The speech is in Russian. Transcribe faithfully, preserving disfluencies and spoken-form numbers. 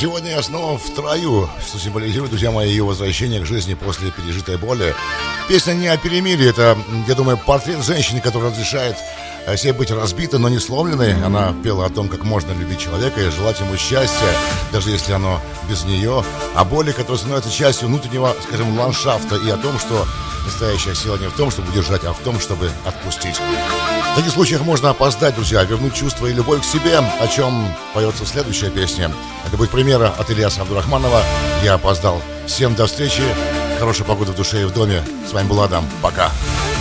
Сегодня я снова в строю, что символизирует, друзья мои, ее возвращение к жизни после пережитой боли. Песня не о перемирии, это, я думаю, портрет женщины, которая разрешает себе быть разбитой, но не сломленной. Она пела о том, как можно любить человека и желать ему счастья, даже если оно без нее. О боли, которая становится частью внутреннего, скажем, ландшафта, и о том, что настоящая сила не в том, чтобы удержать, а в том, чтобы отпустить. В таких случаях можно опоздать, друзья, вернуть чувство и любовь к себе, о чем поется следующая песня. Это будет пример от Ильяса Абдурахманова «Я опоздал». Всем до встречи, хорошей погоды в душе и в доме. С вами был Адам. Пока.